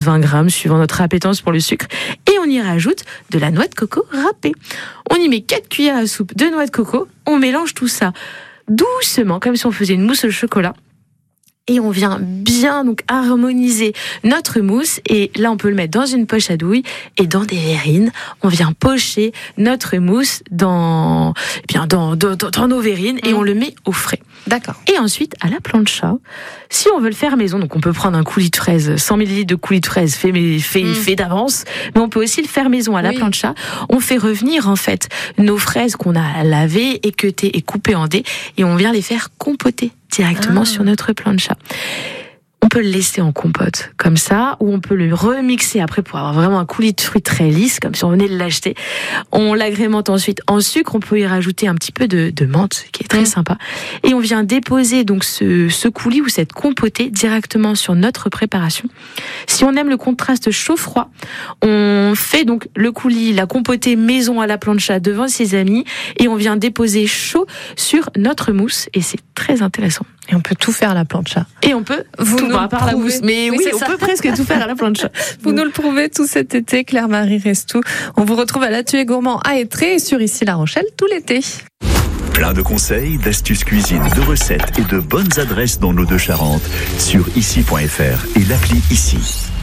20 grammes, suivant notre appétence pour le sucre. Et on y rajoute de la noix de coco râpée. On y met 4 cuillères à soupe de noix de coco. On mélange tout ça doucement, comme si on faisait une mousse au chocolat. Et on vient bien donc harmoniser notre mousse. Et là, on peut le mettre dans une poche à douille et dans des verrines. On vient pocher notre mousse dans nos verrines et on le met au frais. D'accord. Et ensuite, à la plancha, si on veut le faire maison, donc on peut prendre un coulis de fraises, 100 ml de coulis de fraises fait d'avance, mais on peut aussi le faire maison à la plancha. On fait revenir en fait nos fraises qu'on a lavées, équeutées et coupées en dés, et on vient les faire compoter directement sur notre plancha. On peut le laisser en compote, comme ça, ou on peut le remixer après pour avoir vraiment un coulis de fruits très lisse, comme si on venait de l'acheter. On l'agrémente ensuite en sucre, on peut y rajouter un petit peu de menthe, qui est très sympa. Et on vient déposer donc ce coulis ou cette compotée directement sur notre préparation. Si on aime le contraste chaud-froid, on fait donc le coulis, la compotée maison à la plancha devant ses amis, et on vient déposer chaud sur notre mousse, et c'est très intéressant. Et on peut tout faire à la plancha. Et on peut tout à part la mousse. Mais oui, on peut presque tout faire à la plancha. Vous nous le prouvez tout cet été, Claire-Marie Restou. On vous retrouve à l'Atelier Gourmand à Étré et sur Ici La Rochelle tout l'été. Plein de conseils, d'astuces cuisine, de recettes et de bonnes adresses dans nos deux Charentes sur ici.fr et l'appli Ici.